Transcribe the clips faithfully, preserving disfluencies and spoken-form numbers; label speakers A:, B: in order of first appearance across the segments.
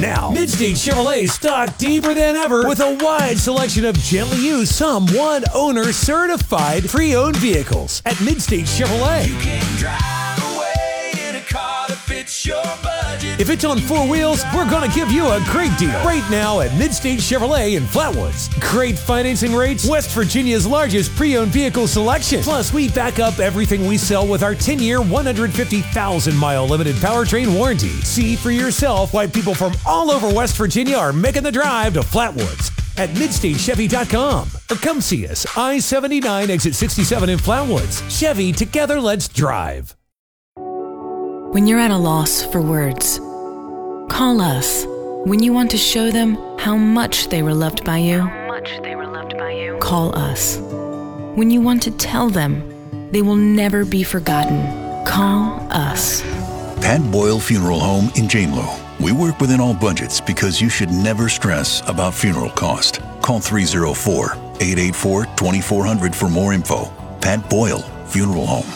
A: now. Midstate Chevrolet stocked deeper than ever with a wide selection of gently used, some one-owner certified pre-owned vehicles at Midstate Chevrolet.
B: You can drive away in a car that fits your budget.
A: If it's on four wheels, we're going to give you a great deal right now at Midstate Chevrolet in Flatwoods. Great financing rates, West Virginia's largest pre-owned vehicle selection. Plus, we back up everything we sell with our ten-year, one hundred fifty thousand mile limited powertrain warranty. See for yourself why people from all over West Virginia are making the drive to Flatwoods at midstate chevy dot com. Or come see us, I seventy-nine, exit sixty-seven in Flatwoods. Chevy, together let's drive.
C: When you're at a loss for words, call us. When you want to show them how much they were loved by you, how much they were loved by you, call us. When you want to tell them they will never be forgotten, call us.
D: Pat Boyle Funeral Home in Janelo. We work within all budgets because you should never stress about funeral cost. Call three oh four, eight eight four, two four zero zero for more info. Pat Boyle Funeral Home.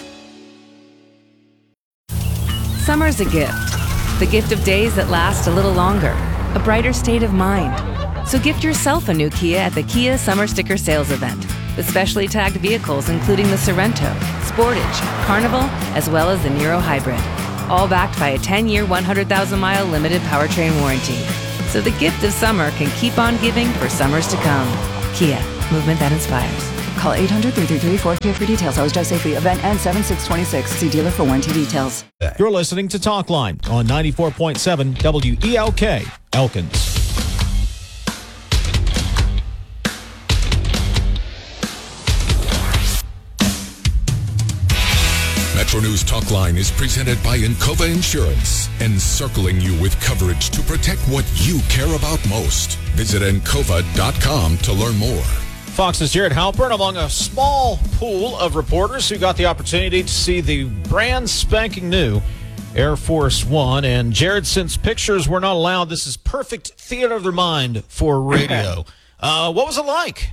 E: Summer's a gift. The gift of days that last a little longer. A brighter state of mind. So gift yourself a new Kia at the Kia Summer Sticker Sales Event. With specially tagged vehicles including the Sorento, Sportage, Carnival, as well as the Niro Hybrid. All backed by a ten-year, one hundred thousand mile limited powertrain warranty. So the gift of summer can keep on giving for summers to come. Kia, movement that inspires.
F: Call eight hundred, three three three, four K for details. Always drive safely. Event ends seven six twenty-six. See dealer for warranty details.
G: You're listening to Talkline on ninety-four point seven W E L K, Elkins.
H: Metro News Talkline is presented by Encova Insurance, encircling you with coverage to protect what you care about most. Visit encova dot com to learn more.
G: Fox's Jared Halpern among a small pool of reporters who got the opportunity to see the brand spanking new Air Force One. And Jared, since pictures were not allowed, this is perfect theater of the mind for radio. uh, what was it like?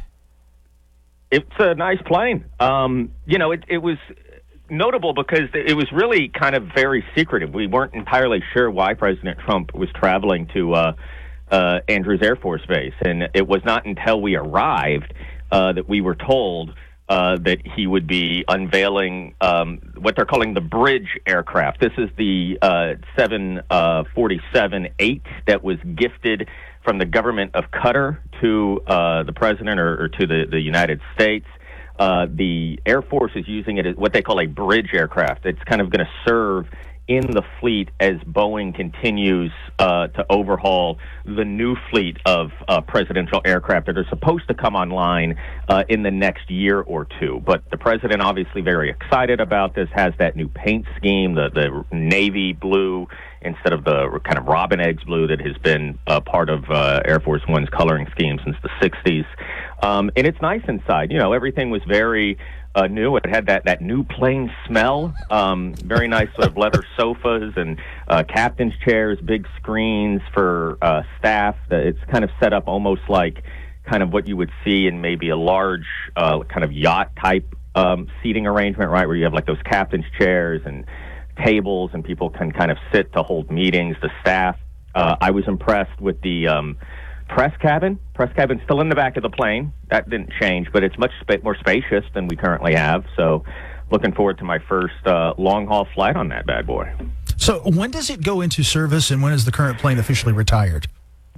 I: It's a nice plane. Um, you know, it, it was notable because it was really kind of very secretive. We weren't entirely sure why President Trump was traveling to uh, uh, Andrews Air Force Base. And it was not until we arrived uh, that we were told uh, that he would be unveiling um, what they're calling the bridge aircraft. This is the uh, seven forty-seven eight that was gifted from the government of Qatar to uh, the president or, or to the, the United States. Uh, the Air Force is using it as what they call a bridge aircraft. It's kind of going to serve in the fleet as Boeing continues uh, to overhaul the new fleet of uh, presidential aircraft that are supposed to come online uh, in the next year or two. But the president, obviously very excited about this, has that new paint scheme, the, the navy blue instead of the kind of robin eggs blue that has been uh, part of uh, Air Force One's coloring scheme since the sixties. Um, and it's nice inside. You know, everything was very uh, new. It had that, that new plane smell. Um, very nice sort of leather sofas and uh, captain's chairs, big screens for uh, staff. It's kind of set up almost like kind of what you would see in maybe a large uh, kind of yacht type um, seating arrangement, right, where you have like those captain's chairs and tables and people can kind of sit to hold meetings, the staff. Uh, I was impressed with the um, press cabin. Press cabin's still in the back of the plane. That didn't change, but it's much sp- more spacious than we currently have. So looking forward to my first uh, long-haul flight on that bad boy.
J: So when does it go into service, and when is the current plane officially retired?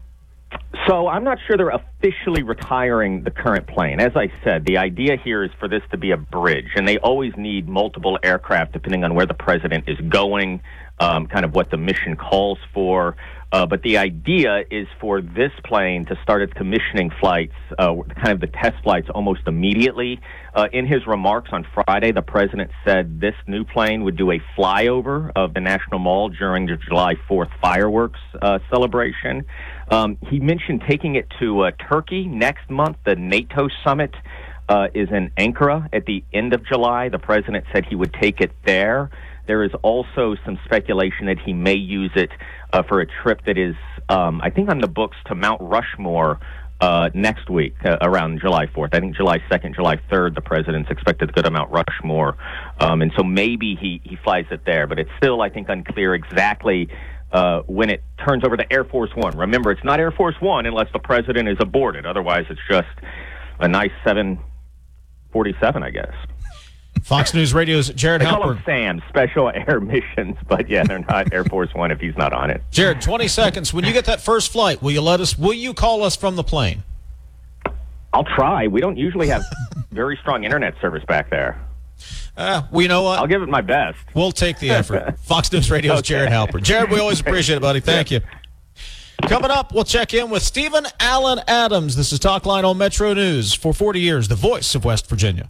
I: So I'm not sure they're officially retiring the current plane. As I said, the idea here is for this to be a bridge, and they always need multiple aircraft depending on where the president is going, um, kind of what the mission calls for. Uh, but the idea is for this plane to start its commissioning flights, uh, kind of the test flights, almost immediately. Uh, in his remarks on Friday, the president said this new plane would do a flyover of the National Mall during the July fourth fireworks uh, celebration. Um, he mentioned taking it to uh, Turkey next month. The NATO summit uh, is in Ankara at the end of July. The president said he would take it there. There is also some speculation that he may use it uh, for a trip that is, um, I think, on the books to Mount Rushmore uh, next week, uh, around July fourth. I think July second, July third, the president's expected to go to Mount Rushmore. Um, and so maybe he, he flies it there. But it's still, I think, unclear exactly uh, when it turns over to Air Force One. Remember, it's not Air Force One unless the president is aborted. Otherwise, it's just a nice seven forty-seven, I guess.
G: Fox News Radio's Jared
I: they call
G: Halpern.
I: them SAM, Special Air Missions, but yeah, they're not Air Force One if he's not on it.
G: Jared, twenty seconds. When you get that first flight, will you let us? Will you call us from the plane?
I: I'll try. We don't usually have very strong internet service back there.
G: Uh, well, you know what?
I: I'll give it my best.
G: We'll take the effort. Fox News Radio's
I: Okay.
G: Jared Halpern. Jared, we always appreciate it, buddy. Thank you. Coming up, we'll check in with Stephen Allen Adams. This is Talk Line on Metro News. For forty years, the voice of West Virginia.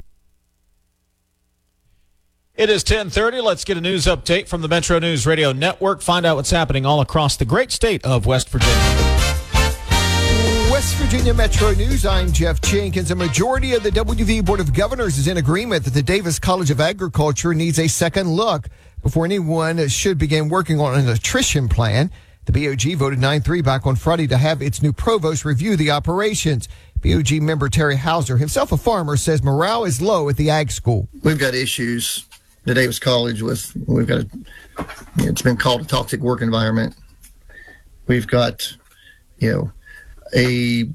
G: It is ten thirty. Let's get a news update from the Metro News Radio Network. Find out what's happening all across the great state of West Virginia.
K: West Virginia Metro News, I'm Jeff Jenkins. A majority of the W V Board of Governors is in agreement that the Davis College of Agriculture needs a second look before anyone should begin working on an attrition plan. The B O G voted nine three back on Friday to have its new provost review the operations. B O G member Terry Hauser, himself a farmer, says morale is low at the ag school.
L: We've got issues at Davis College with, we've got, a, it's been called a toxic work environment. We've got, you know, a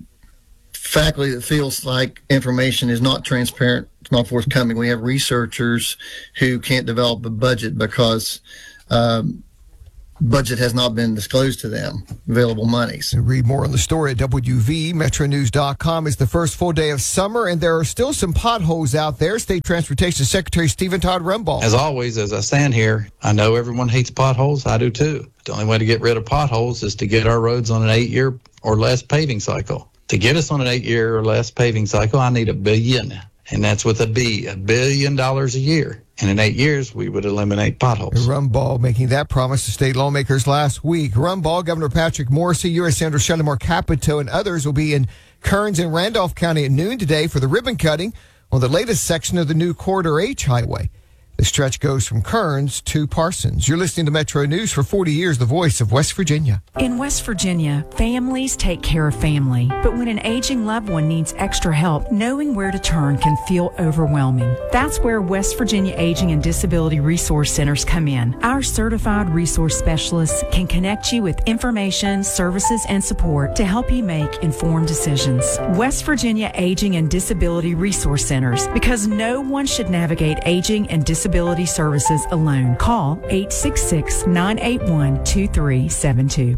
L: faculty that feels like information is not transparent, it's not forthcoming. We have researchers who can't develop a budget because um, budget has not been disclosed to them, available monies.
K: Read more on the story at W V Metro News dot com. It's the first full day of summer, and there are still some potholes out there. State Transportation Secretary Stephen Todd Rumball.
M: As always, as I stand here, I know everyone hates potholes. I do too. The only way to get rid of potholes is to get our roads on an eight-year or less paving cycle. To get us on an eight-year or less paving cycle, I need a billion, and that's with a B, a billion dollars a year. And in eight years, we would eliminate potholes.
K: Rumball making that promise to state lawmakers last week. Rumball, Governor Patrick Morrisey, U S Senator Shelley Moore Capito, and others will be in Kearns and Randolph County at noon today for the ribbon cutting on the latest section of the new Corridor H Highway. The stretch goes from Kearns to Parsons. You're listening to Metro News. For forty years, the voice of West Virginia.
N: In West Virginia, families take care of family. But when an aging loved one needs extra help, knowing where to turn can feel overwhelming. That's where West Virginia Aging and Disability Resource Centers come in. Our certified resource specialists can connect you with information, services, and support to help you make informed decisions. West Virginia Aging and Disability Resource Centers, because no one should navigate aging and disability services alone. Call eight six six, nine eight one, two three seven two.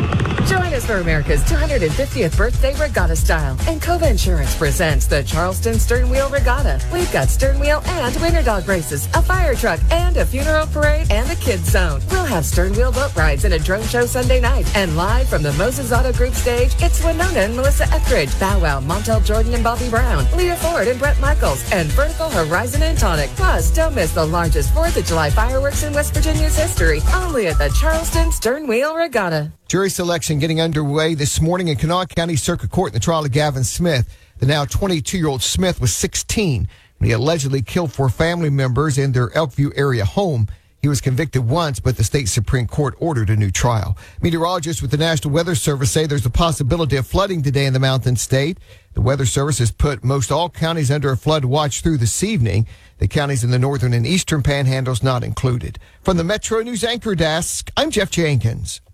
O: Join us for America's two hundred fiftieth birthday regatta style. And Cova Insurance presents the Charleston Stern Wheel Regatta. We've got stern wheel and winter dog races, a fire truck, and a funeral parade, and a kids zone. We'll have stern wheel boat rides and a drone show Sunday night. And live from the Moses Auto Group stage, it's Winona and Melissa Etheridge, Bow Wow, Montel Jordan and Bobby Brown, Leah Ford and Brett Michaels, and Vertical Horizon and Tonic. Plus, don't miss the largest fourth of July fireworks in West Virginia's history, only at the Charleston Stern Wheel Regatta.
K: Jury selection getting underway this morning in Kanawha County Circuit Court in the trial of Gavin Smith. The now twenty-two-year-old Smith was sixteen when he allegedly killed four family members in their Elkview area home. He was convicted once, but the state Supreme Court ordered a new trial. Meteorologists with the National Weather Service say there's a possibility of flooding today in the Mountain State. The Weather Service has put most all counties under a flood watch through this evening. The counties in the northern and eastern panhandles not included. From the Metro News Anchor Desk, I'm Jeff Jenkins.